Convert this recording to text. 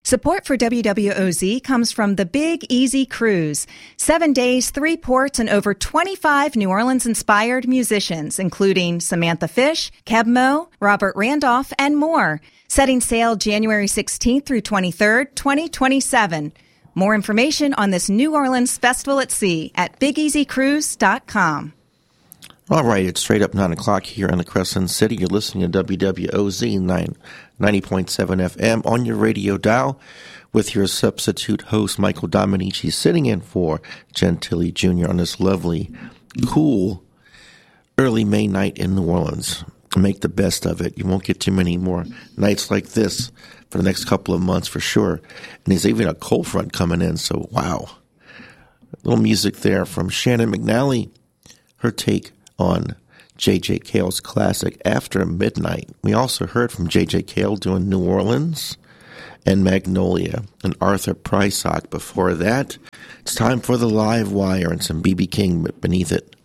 Support for WWOZ comes from the Big Easy Cruise. 7 days, 3 ports, and over 25 New Orleans-inspired musicians, including Samantha Fish, Keb Mo, Robert Randolph, and more. Setting sail January 16th through 23rd, 2027. More information on this New Orleans Festival at Sea at BigEasyCruise.com. All right, it's straight up 9 o'clock here in the Crescent City. You're listening to WWOZ 90.7 FM on your radio dial with your substitute host, Michael Dominici, sitting in for Gentili Jr. on this lovely, cool, early May night in New Orleans. Make the best of it. You won't get too many more nights like this for the next couple of months for sure. And there's even a cold front coming in, so wow. A little music there from Shannon McNally, her take on J.J. Cale's classic After Midnight. We also heard from J.J. Cale doing New Orleans and Magnolia and Arthur Prysock. Before that, it's time for the Live Wire and some B.B. King beneath it.